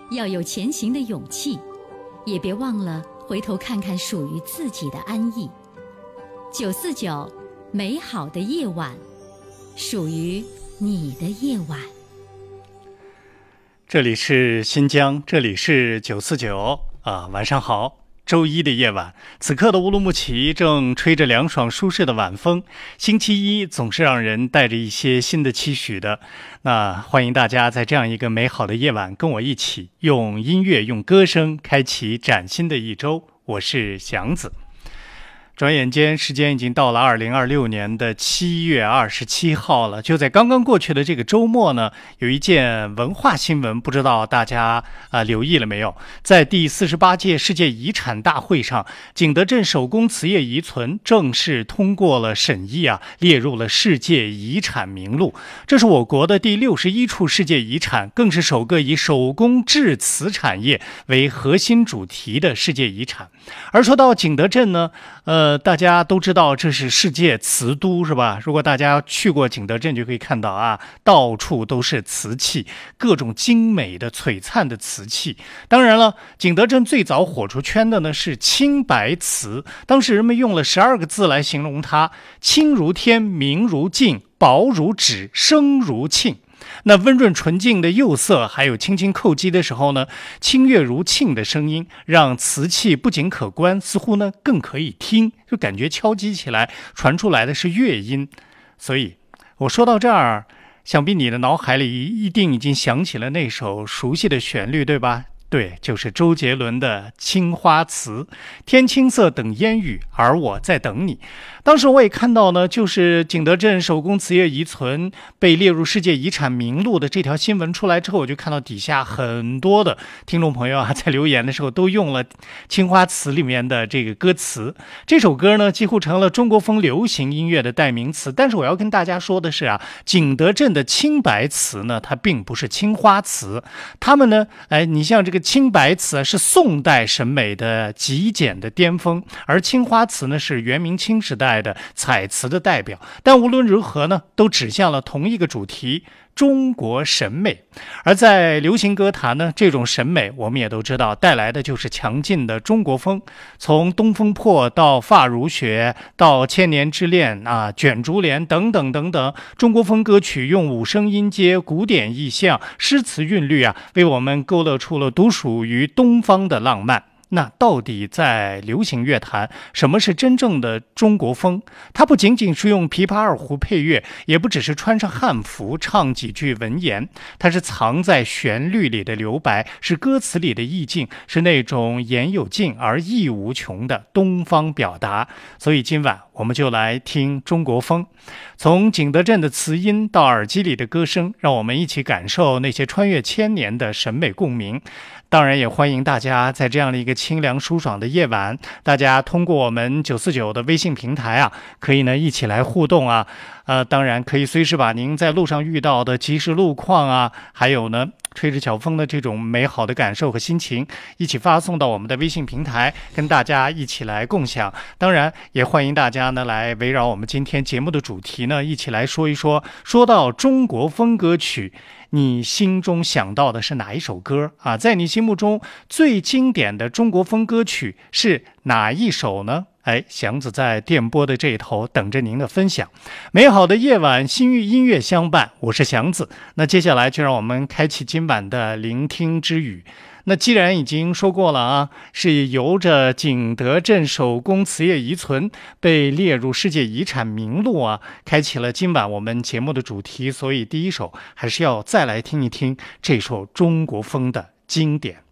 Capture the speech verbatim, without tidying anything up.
要有前行的勇气，也别忘了回头看看属于自己的安逸。九四九，美好的夜晚，属于你的夜晚。 这里是新疆，这里是九四九啊，晚上好。周一的夜晚，此刻的乌鲁木齐正吹着凉爽舒适的晚风。星期一总是让人带着一些新的期许的。那欢迎大家在这样一个美好的夜晚，跟我一起用音乐、用歌声开启崭新的一周。我是祥子。转眼间，时间已经到了二零二六年的七月二十七号了。就在刚刚过去的这个周末呢，有一件文化新闻，不知道大家啊、呃、留意了没有？在第四十八届世界遗产大会上，景德镇手工瓷业遗存正式通过了审议啊，列入了世界遗产名录。这是我国的第六十一处世界遗产，更是首个以手工制瓷产业为核心主题的世界遗产。而说到景德镇呢，呃。呃，大家都知道这是世界瓷都，是吧？如果大家去过景德镇，就可以看到啊，到处都是瓷器，各种精美的、璀璨的瓷器。当然了，景德镇最早火出圈的呢是青白瓷，当时人们用了十二个字来形容它：清如天，明如镜，薄如纸，声如磬。那温润纯净的釉色，还有轻轻叩击的时候呢，清越如磬的声音，让瓷器不仅可观，似乎呢更可以听，就感觉敲击起来传出来的是乐音。所以我说到这儿，想必你的脑海里一定已经想起了那首熟悉的旋律，对吧？对，就是周杰伦的《青花瓷》，天青色等烟雨，而我在等你。当时我也看到呢，就是景德镇手工瓷业遗存被列入世界遗产名录的这条新闻出来之后，我就看到底下很多的听众朋友啊，在留言的时候都用了《青花瓷》里面的这个歌词。这首歌呢，几乎成了中国风流行音乐的代名词。但是我要跟大家说的是啊，景德镇的青白瓷呢，它并不是青花瓷，他们呢，哎，你像这个青白瓷是宋代审美的极简的巅峰，而青花瓷呢是元明清时代的彩瓷的代表。但无论如何呢，都指向了同一个主题：中国审美。而在流行歌坛呢，这种审美我们也都知道，带来的就是强劲的中国风。从东风破到发如雪，到千年之恋啊、卷珠帘等等等等，中国风歌曲用五声音阶、古典意象、诗词韵律啊，为我们勾勒出了独属于东方的浪漫。那到底在流行乐坛，什么是真正的中国风？它不仅仅是用琵琶二胡配乐，也不只是穿上汉服唱几句文言，它是藏在旋律里的留白，是歌词里的意境，是那种言有尽而意无穷的东方表达。所以今晚我们就来听中国风，从景德镇的瓷音到耳机里的歌声，让我们一起感受那些穿越千年的审美共鸣。当然也欢迎大家在这样的一个清凉舒爽的夜晚，大家通过我们九四九的微信平台啊，可以呢一起来互动啊。呃，当然可以随时把您在路上遇到的即时路况啊，还有呢吹着小风的这种美好的感受和心情，一起发送到我们的微信平台，跟大家一起来共享。当然也欢迎大家呢来围绕我们今天节目的主题呢，一起来说一说。说到中国风歌曲，你心中想到的是哪一首歌啊？在你心目中最经典的中国风歌曲是哪一首呢？哎，祥子在电波的这一头等着您的分享。美好的夜晚，心与音乐相伴，我是祥子。那接下来就让我们开启今晚的聆听之语。那既然已经说过了啊，是由着景德镇手工瓷业遗存被列入世界遗产名录啊，开启了今晚我们节目的主题，所以第一首还是要再来听一听这首中国风的经典。